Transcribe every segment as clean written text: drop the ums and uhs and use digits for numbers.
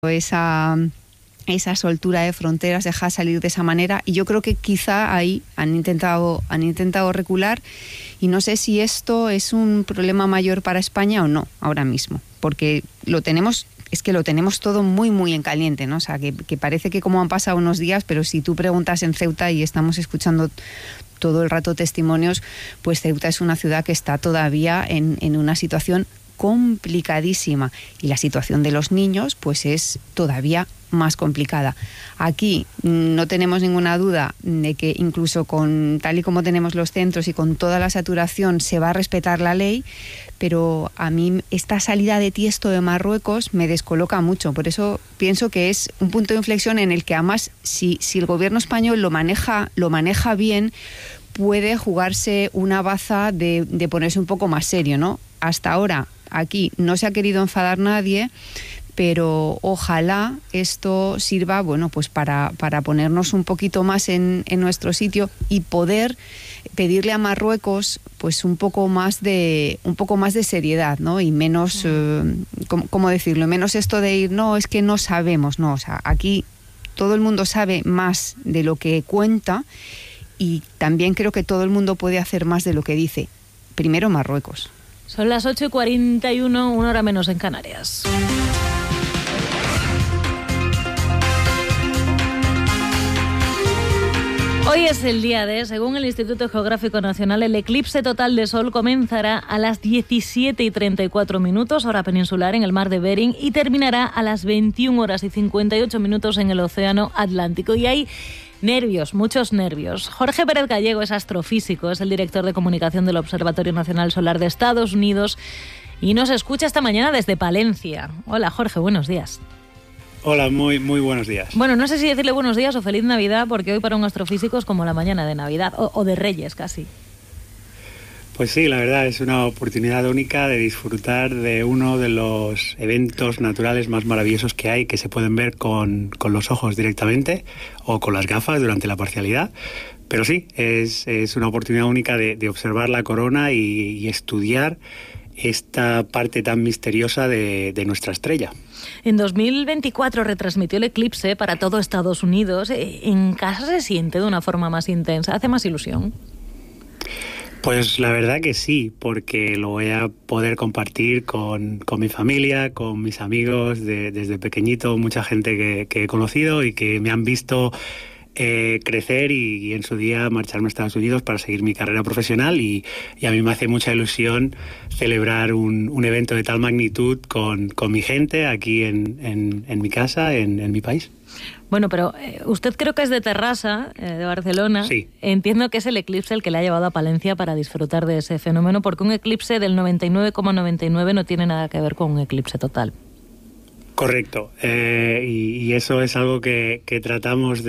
esa soltura de fronteras, deja salir de esa manera, y yo creo que quizá ahí han intentado recular, y no sé si esto es un problema mayor para España o no ahora mismo, porque lo tenemos todo muy muy en caliente, ¿no? O sea, que parece que como han pasado unos días, pero si tú preguntas en Ceuta, y estamos escuchando todo el rato testimonios, pues Ceuta es una ciudad que está todavía en una situación complicadísima, y la situación de los niños pues es todavía más complicada. Aquí no tenemos ninguna duda de que incluso con tal y como tenemos los centros y con toda la saturación se va a respetar la ley, pero a mí esta salida de tiesto de Marruecos me descoloca mucho. Por eso pienso que es un punto de inflexión en el que además si el gobierno español lo maneja bien, puede jugarse una baza de ponerse un poco más serio, ¿no? Hasta ahora aquí no se ha querido enfadar nadie, pero ojalá esto sirva, bueno, pues para ponernos un poquito más en nuestro sitio y poder pedirle a Marruecos pues un poco más de seriedad, ¿no? Y menos, ¿cómo decirlo? Menos esto de ir, no, es que no sabemos, no, o sea, aquí todo el mundo sabe más de lo que cuenta, y también creo que todo el mundo puede hacer más de lo que dice. Primero Marruecos. Son las 8:41, una hora menos en Canarias. Hoy es el día de, según el Instituto Geográfico Nacional, el eclipse total de Sol comenzará a las 17:34, hora peninsular, en el mar de Bering, y terminará a las 21:58 en el Océano Atlántico. Y hay nervios, muchos nervios. Jorge Pérez Gallego es astrofísico, es el director de comunicación del Observatorio Nacional Solar de Estados Unidos y nos escucha esta mañana desde Palencia. Hola Jorge, buenos días. Hola, muy buenos días. Bueno, no sé si decirle buenos días o feliz Navidad, porque hoy para un astrofísico es como la mañana de Navidad, o de Reyes casi. Pues sí, la verdad es una oportunidad única de disfrutar de uno de los eventos naturales más maravillosos que hay, que se pueden ver con los ojos directamente o con las gafas durante la parcialidad. Pero sí, es una oportunidad única de observar la corona y estudiar esta parte tan misteriosa de nuestra estrella. En 2024 retransmitió el eclipse para todo Estados Unidos. ¿En casa se siente de una forma más intensa? ¿Hace más ilusión? Pues la verdad que sí, porque lo voy a poder compartir con mi familia, con mis amigos desde pequeñito, mucha gente que he conocido y que me han visto crecer y en su día marcharme a Estados Unidos para seguir mi carrera profesional, y a mí me hace mucha ilusión celebrar un evento de tal magnitud con mi gente aquí en mi casa, en mi país. Bueno, pero usted creo que es de Terrassa, de Barcelona. Sí. Entiendo que es el eclipse el que le ha llevado a Palencia para disfrutar de ese fenómeno, porque un eclipse del 99,99 no tiene nada que ver con un eclipse total. Correcto, y eso es algo que tratamos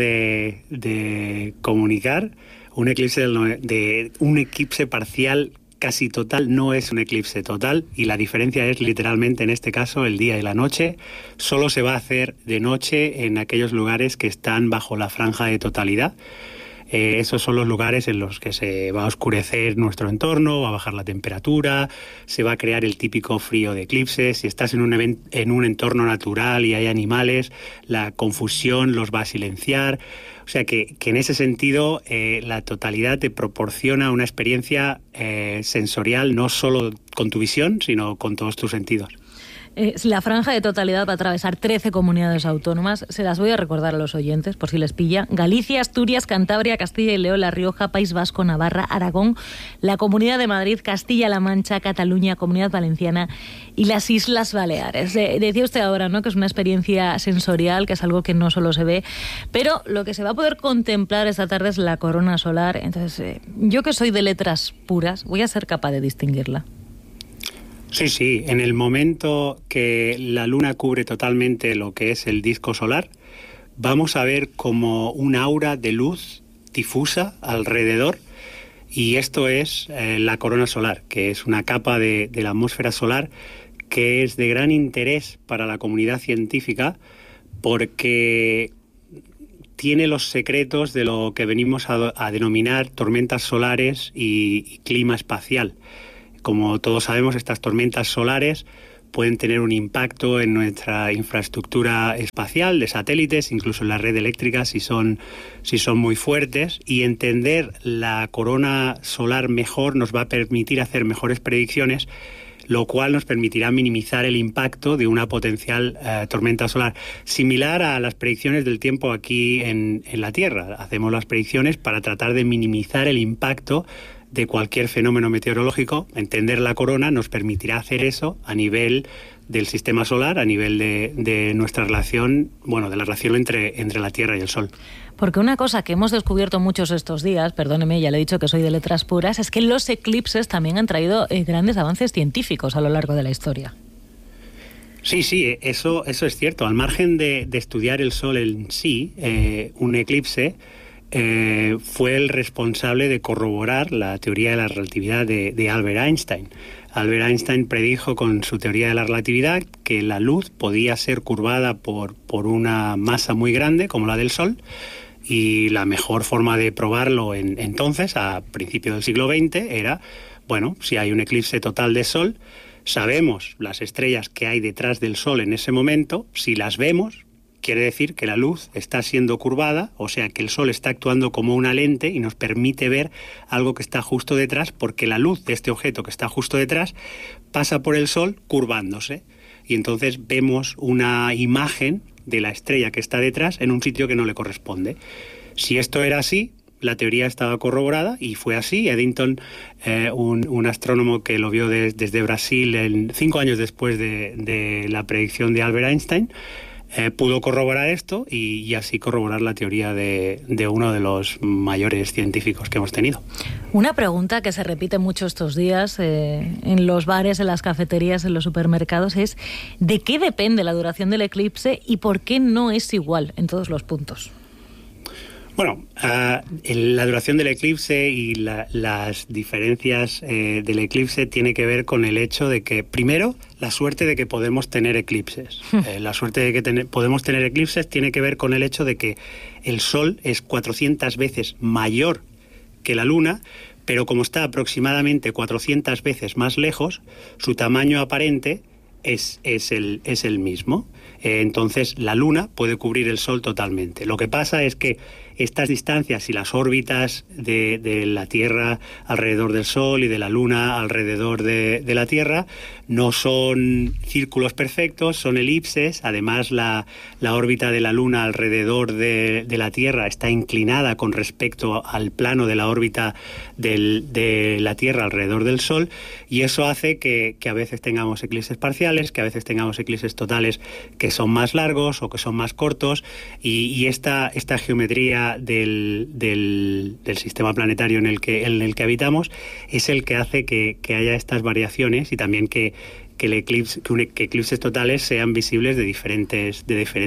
de comunicar. Un eclipse un eclipse parcial casi total no es un eclipse total, y la diferencia es literalmente en este caso el día y la noche. Solo se va a hacer de noche en aquellos lugares que están bajo la franja de totalidad. Esos son los lugares en los que se va a oscurecer nuestro entorno, va a bajar la temperatura, se va a crear el típico frío de eclipse. Si estás en un entorno natural y hay animales, la confusión los va a silenciar. O sea que en ese sentido la totalidad te proporciona una experiencia sensorial, no solo con tu visión, sino con todos tus sentidos. La franja de totalidad va a atravesar 13 comunidades autónomas. Se las voy a recordar a los oyentes, por si les pilla. Galicia, Asturias, Cantabria, Castilla y León, La Rioja, País Vasco, Navarra, Aragón, la Comunidad de Madrid, Castilla-La Mancha, Cataluña, Comunidad Valenciana y las Islas Baleares. Decía usted ahora, ¿no?, que es una experiencia sensorial, que es algo que no solo se ve, pero lo que se va a poder contemplar esta tarde es la corona solar. Entonces, yo que soy de letras puras, voy a ser capaz de distinguirla. Sí, en el momento que la luna cubre totalmente lo que es el disco solar, vamos a ver como un aura de luz difusa alrededor, y esto es la corona solar, que es una capa de la atmósfera solar que es de gran interés para la comunidad científica, porque tiene los secretos de lo que venimos a denominar tormentas solares y clima espacial. Como todos sabemos, estas tormentas solares pueden tener un impacto en nuestra infraestructura espacial de satélites, incluso en la red eléctrica si son muy fuertes, y entender la corona solar mejor nos va a permitir hacer mejores predicciones, lo cual nos permitirá minimizar el impacto de una potencial tormenta solar. Similar a las predicciones del tiempo aquí en la Tierra. Hacemos las predicciones para tratar de minimizar el impacto de cualquier fenómeno meteorológico. Entender la corona nos permitirá hacer eso a nivel del sistema solar, a nivel de nuestra relación, de la relación entre la Tierra y el Sol. Porque una cosa que hemos descubierto muchos estos días, perdóneme, ya le he dicho que soy de letras puras, es que los eclipses también han traído grandes avances científicos a lo largo de la historia. Sí, eso es cierto. Al margen de estudiar el Sol en sí, un eclipse fue el responsable de corroborar la teoría de la relatividad de Albert Einstein. Albert Einstein predijo con su teoría de la relatividad que la luz podía ser curvada por una masa muy grande como la del Sol, y la mejor forma de probarlo entonces, a principios del siglo XX, era, si hay un eclipse total de Sol, sabemos las estrellas que hay detrás del Sol en ese momento, si las vemos, quiere decir que la luz está siendo curvada, o sea que el Sol está actuando como una lente y nos permite ver algo que está justo detrás, porque la luz de este objeto que está justo detrás pasa por el Sol curvándose. Y entonces vemos una imagen de la estrella que está detrás en un sitio que no le corresponde. Si esto era así, la teoría estaba corroborada y fue así. Eddington, un astrónomo que lo vio desde Brasil 5 años después de la predicción de Albert Einstein, pudo corroborar esto y así corroborar la teoría de uno de los mayores científicos que hemos tenido. Una pregunta que se repite mucho estos días en los bares, en las cafeterías, en los supermercados es ¿de qué depende la duración del eclipse y por qué no es igual en todos los puntos? La duración del eclipse y las diferencias del eclipse tiene que ver con el hecho de que, primero, la suerte de que podemos tener eclipses. La suerte de que podemos tener eclipses tiene que ver con el hecho de que el Sol es 400 veces mayor que la Luna, pero como está aproximadamente 400 veces más lejos, su tamaño aparente es el mismo. Entonces la Luna puede cubrir el Sol totalmente. Lo que pasa es que estas distancias y las órbitas de la Tierra alrededor del Sol y de la Luna alrededor de la Tierra no son círculos perfectos, son elipses. Además, la órbita de la Luna alrededor de la Tierra está inclinada con respecto al plano de la órbita de la Tierra alrededor del Sol, y eso hace que a veces tengamos eclipses parciales, que a veces tengamos eclipses totales que son más largos o que son más cortos, y esta geometría del sistema planetario en el que habitamos es el que hace que haya estas variaciones, y también que eclipses totales sean visibles de diferentes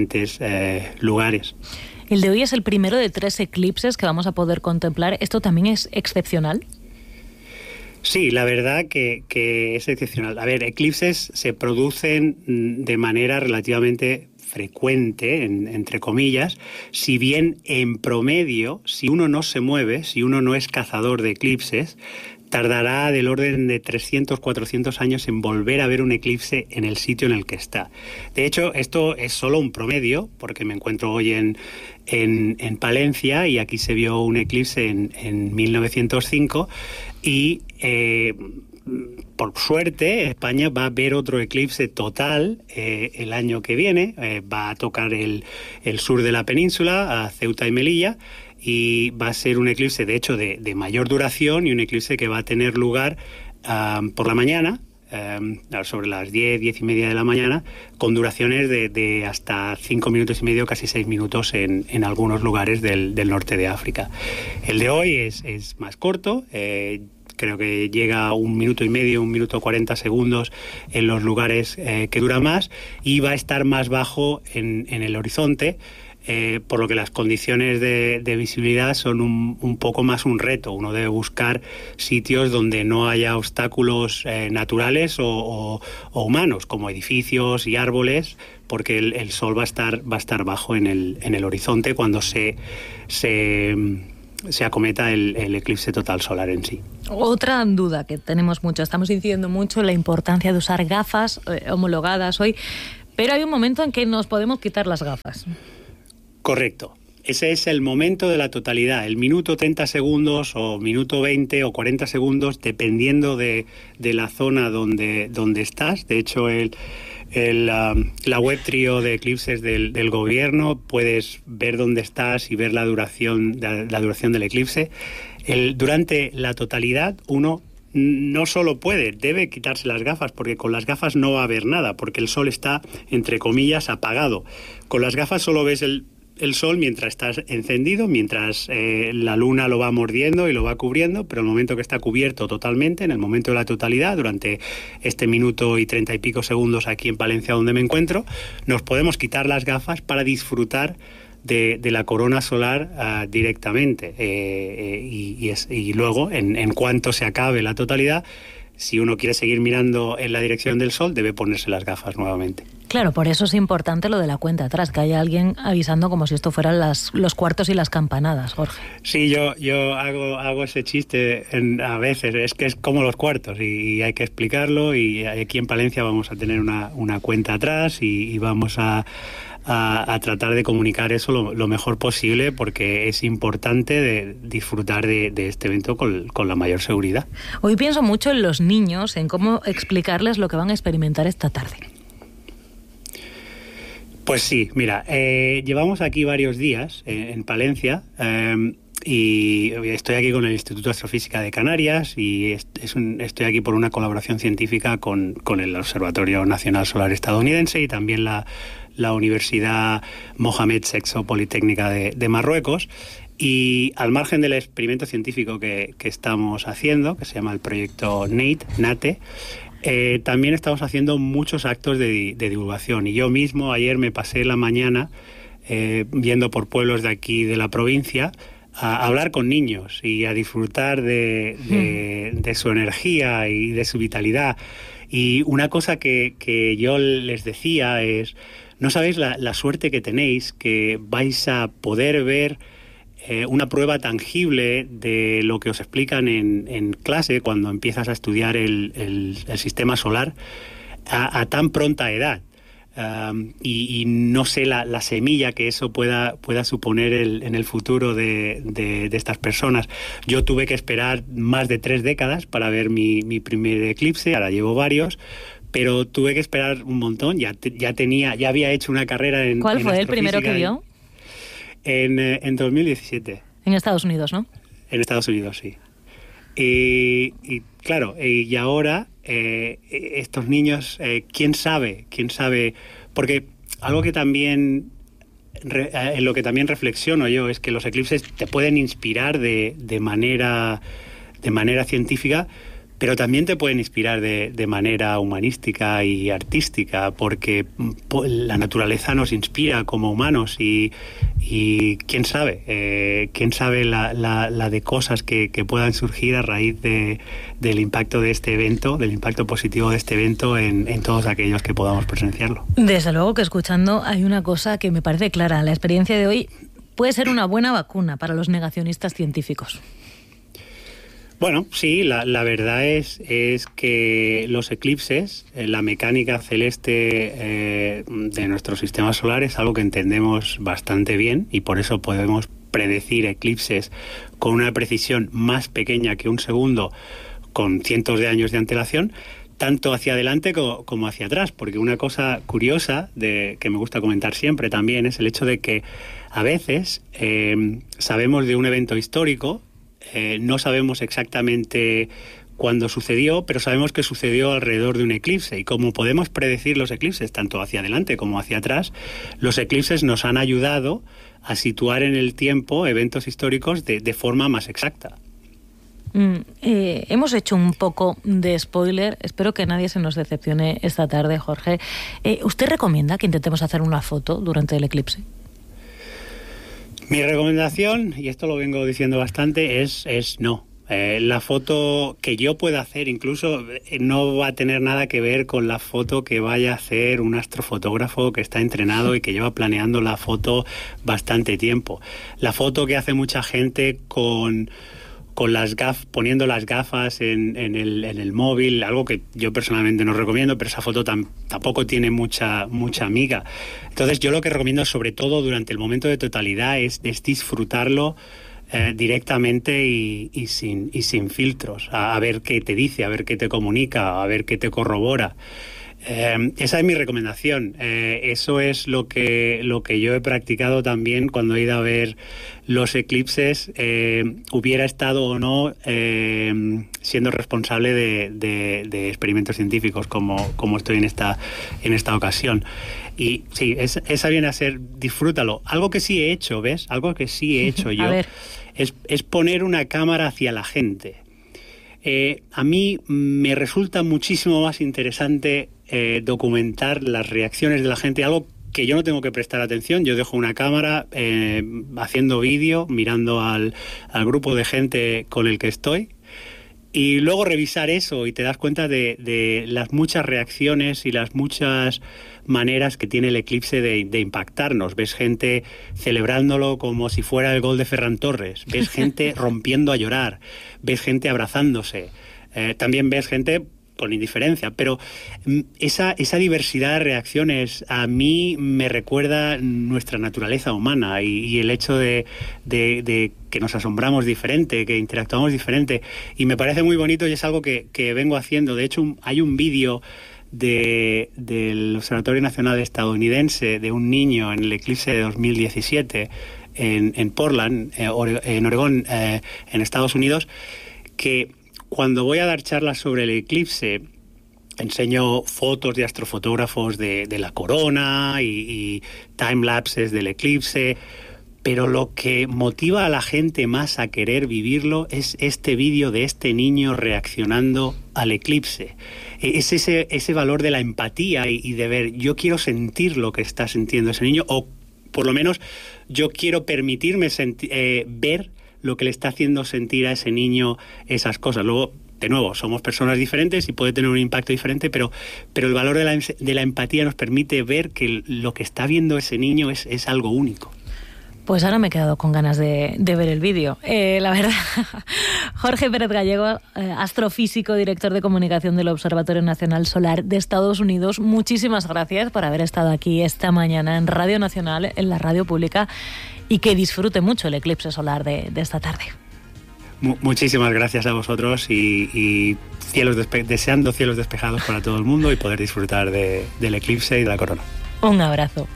lugares. El de hoy es el primero de 3 eclipses que vamos a poder contemplar. ¿Esto también es excepcional? Sí, la verdad que es excepcional. A ver, eclipses se producen de manera relativamente frecuente, entre comillas, si bien en promedio, si uno no se mueve, si uno no es cazador de eclipses, tardará del orden de 300, 400 años en volver a ver un eclipse en el sitio en el que está. De hecho, esto es solo un promedio, porque me encuentro hoy en Palencia, y aquí se vio un eclipse en 1905, y por suerte España va a ver otro eclipse total el año que viene. Va a tocar el sur de la península, a Ceuta y Melilla, y va a ser un eclipse, de hecho, de mayor duración, y un eclipse que va a tener lugar por la mañana, sobre las 10, 10 y media de la mañana, con duraciones de hasta 5 minutos y medio, casi 6 minutos en algunos lugares del norte de África. El de hoy es más corto, creo que llega a 1 minuto y medio, 1 minuto 40 segundos en los lugares que dura más, y va a estar más bajo en el horizonte, por lo que las condiciones de visibilidad son un poco más un reto. Uno debe buscar sitios donde no haya obstáculos naturales o humanos, como edificios y árboles, porque el sol va a estar bajo en el horizonte cuando se se acometa el eclipse total solar en sí. Otra duda que tenemos mucho, estamos incidiendo mucho en la importancia de usar gafas homologadas hoy, pero hay un momento en que nos podemos quitar las gafas. Correcto. Ese es el momento de la totalidad, el minuto 30 segundos o minuto 20 o 40 segundos, dependiendo de la zona donde estás. De hecho, la web trío de eclipses del gobierno, puedes ver dónde estás y ver la duración del eclipse. Durante la totalidad, uno no solo debe quitarse las gafas, porque con las gafas no va a ver nada, porque el sol está, entre comillas, apagado. Con las gafas solo ves el sol mientras estás encendido, mientras la luna lo va mordiendo y lo va cubriendo, pero el momento que está cubierto totalmente, en el momento de la totalidad, durante este minuto y 30 y pico segundos aquí en Palencia donde me encuentro, nos podemos quitar las gafas para disfrutar de la corona solar directamente. Y luego, en cuanto se acabe la totalidad, si uno quiere seguir mirando en la dirección del sol, debe ponerse las gafas nuevamente. Claro, por eso es importante lo de la cuenta atrás, que haya alguien avisando como si esto fueran los cuartos y las campanadas, Jorge. Sí, yo hago ese chiste a veces, es que es como los cuartos y hay que explicarlo, y aquí en Palencia vamos a tener una cuenta atrás y vamos a tratar de comunicar eso lo mejor posible, porque es importante disfrutar de este evento con la mayor seguridad. Hoy pienso mucho en los niños, en cómo explicarles lo que van a experimentar esta tarde. Pues sí, mira, llevamos aquí varios días en Palencia, y estoy aquí con el Instituto de Astrofísica de Canarias, y estoy aquí por una colaboración científica con el Observatorio Nacional Solar Estadounidense y también la Universidad Mohamed VI Politécnica de Marruecos. Y al margen del experimento científico que estamos haciendo, que se llama el proyecto NATE, también estamos haciendo muchos actos de divulgación. Y yo mismo ayer me pasé la mañana viendo por pueblos de aquí de la provincia a hablar con niños y a disfrutar de su energía y de su vitalidad. Y una cosa que yo les decía es: no sabéis la suerte que tenéis, que vais a poder ver una prueba tangible de lo que os explican en clase cuando empiezas a estudiar el sistema solar a tan pronta edad. Y no sé la semilla que eso pueda suponer en el futuro de estas personas. Yo tuve que esperar más de 3 décadas para ver mi primer eclipse, ahora llevo varios, pero tuve que esperar un montón. Ya había hecho una carrera en ¿Cuál fue el primero que vio? En 2017. En Estados Unidos, ¿no? En Estados Unidos, sí. Y claro, y ahora estos niños, ¿quién sabe? Porque algo que también, en lo que también reflexiono yo, es que los eclipses te pueden inspirar de manera científica, pero también te pueden inspirar de manera humanística y artística, porque la naturaleza nos inspira como humanos y quién sabe la de cosas que puedan surgir a raíz del impacto de este evento, del impacto positivo de este evento en todos aquellos que podamos presenciarlo. Desde luego que escuchando hay una cosa que me parece clara: la experiencia de hoy puede ser una buena vacuna para los negacionistas científicos. Bueno, sí, la verdad es que los eclipses, la mecánica celeste de nuestro sistema solar es algo que entendemos bastante bien, y por eso podemos predecir eclipses con una precisión más pequeña que un segundo, con cientos de años de antelación, tanto hacia adelante como hacia atrás. Porque una cosa curiosa que me gusta comentar siempre también es el hecho de que a veces sabemos de un evento histórico, no sabemos exactamente cuándo sucedió, pero sabemos que sucedió alrededor de un eclipse. Y como podemos predecir los eclipses tanto hacia adelante como hacia atrás, los eclipses nos han ayudado a situar en el tiempo eventos históricos de forma más exacta. Hemos hecho un poco de spoiler, espero que nadie se nos decepcione esta tarde, Jorge. ¿Usted recomienda que intentemos hacer una foto durante el eclipse? Mi recomendación, y esto lo vengo diciendo bastante, es no. La foto que yo pueda hacer incluso no va a tener nada que ver con la foto que vaya a hacer un astrofotógrafo que está entrenado y que lleva planeando la foto bastante tiempo. La foto que hace mucha gente con las gafas, poniendo las gafas en el móvil, algo que yo personalmente no recomiendo, pero esa foto tampoco tiene mucha miga. Entonces yo lo que recomiendo, sobre todo durante el momento de totalidad, es disfrutarlo directamente y sin filtros, a ver qué te dice, a ver qué te comunica, a ver qué te corrobora. Esa es mi recomendación. Eso es lo que yo he practicado también cuando he ido a ver los eclipses, hubiera estado o no siendo responsable de experimentos científicos como estoy en esta ocasión. Y sí, esa viene a ser, disfrútalo. Algo que sí he hecho, ¿ves? Algo que sí he hecho yo es poner una cámara hacia la gente. A mí me resulta muchísimo más interesante documentar las reacciones de la gente, algo que yo no tengo que prestar atención. Yo dejo una cámara haciendo vídeo, mirando al grupo de gente con el que estoy, y luego revisar eso y te das cuenta de las muchas reacciones y las muchas maneras que tiene el eclipse de impactarnos. Ves gente celebrándolo como si fuera el gol de Ferran Torres, ves gente rompiendo a llorar, ves gente abrazándose, también ves gente con indiferencia, pero esa diversidad de reacciones a mí me recuerda nuestra naturaleza humana y el hecho de que nos asombramos diferente, que interactuamos diferente, y me parece muy bonito y es algo que vengo haciendo. De hecho, hay un vídeo del Observatorio Nacional Estadounidense de un niño en el eclipse de 2017 en Portland, en Oregón, en Estados Unidos, que cuando voy a dar charlas sobre el eclipse enseño fotos de astrofotógrafos de la corona y timelapses del eclipse, pero lo que motiva a la gente más a querer vivirlo es este vídeo de este niño reaccionando al eclipse. Es ese valor de la empatía y de ver, yo quiero sentir lo que está sintiendo ese niño, o por lo menos yo quiero permitirme ver lo que le está haciendo sentir a ese niño esas cosas. Luego, de nuevo, somos personas diferentes y puede tener un impacto diferente, pero el valor de la empatía nos permite ver que lo que está viendo ese niño es algo único. Pues ahora me he quedado con ganas de ver el vídeo. La verdad, Jorge Pérez Gallego, astrofísico, director de comunicación del Observatorio Nacional Solar de Estados Unidos, muchísimas gracias por haber estado aquí esta mañana en Radio Nacional, en la radio pública, y que disfrute mucho el eclipse solar de esta tarde. Muchísimas gracias a vosotros y deseando cielos despejados para todo el mundo y poder disfrutar del eclipse y de la corona. Un abrazo.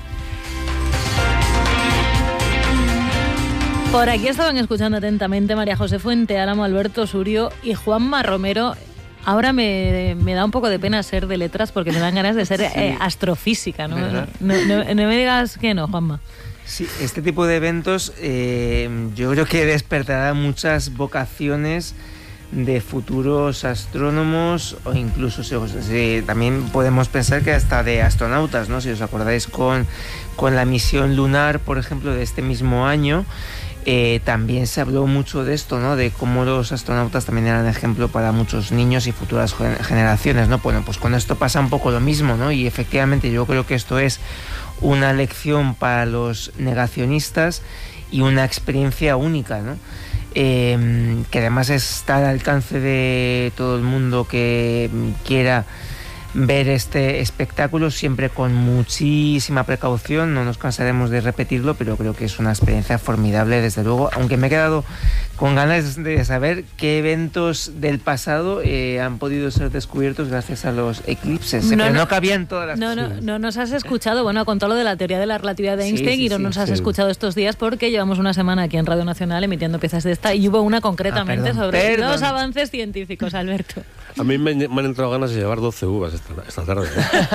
Por aquí estaban escuchando atentamente María José Fuente, Álamo, Alberto Surio y Juanma Romero. Ahora me da un poco de pena ser de letras porque me dan ganas de ser astrofísica, ¿no? No me digas que no, Juanma. Sí, este tipo de eventos yo creo que despertará muchas vocaciones de futuros astrónomos o incluso también podemos pensar que hasta de astronautas, ¿no? Si os acordáis con la misión lunar, por ejemplo, de este mismo año, también se habló mucho de esto, ¿no? De cómo los astronautas también eran ejemplo para muchos niños y futuras generaciones, ¿no? Bueno, pues con esto pasa un poco lo mismo, ¿no? Y efectivamente yo creo que esto es una lección para los negacionistas y una experiencia única, ¿no? Que además está al alcance de todo el mundo que quiera ver este espectáculo, siempre con muchísima precaución. No nos cansaremos de repetirlo, pero creo que es una experiencia formidable, desde luego, aunque me he quedado con ganas de saber qué eventos del pasado han podido ser descubiertos gracias a los eclipses, que no cabían todas las cosas. No nos has escuchado, bueno, con todo lo de la teoría de la relatividad de Einstein, y no nos has escuchado estos días porque llevamos una semana aquí en Radio Nacional emitiendo piezas de esta y hubo una concretamente sobre los avances científicos, Alberto. A mí me han entrado ganas de llevar 12 uvas esta tarde.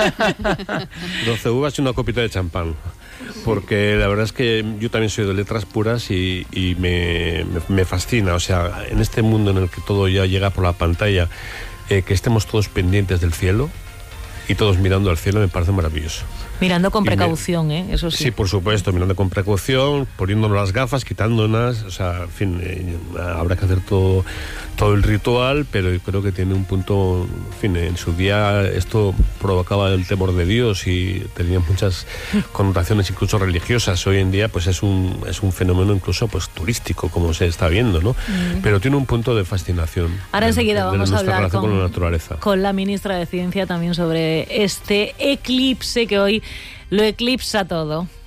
12 uvas y una copita de champán. Porque la verdad es que yo también soy de letras puras y me fascina. O sea, en este mundo en el que todo ya llega por la pantalla, que estemos todos pendientes del cielo y todos mirando al cielo me parece maravilloso. Mirando con precaución, eso sí. Sí, por supuesto, mirando con precaución, poniéndonos las gafas, quitándolas, o sea, en fin, habrá que hacer todo el ritual, pero yo creo que tiene un punto, en fin, en su día esto provocaba el temor de Dios y tenía muchas connotaciones incluso religiosas. Hoy en día pues es un fenómeno incluso pues turístico, como se está viendo, ¿no? Pero tiene un punto de fascinación. Ahora enseguida vamos a hablar con la naturaleza. Con la ministra de Ciencia también sobre este eclipse que hoy lo eclipsa todo.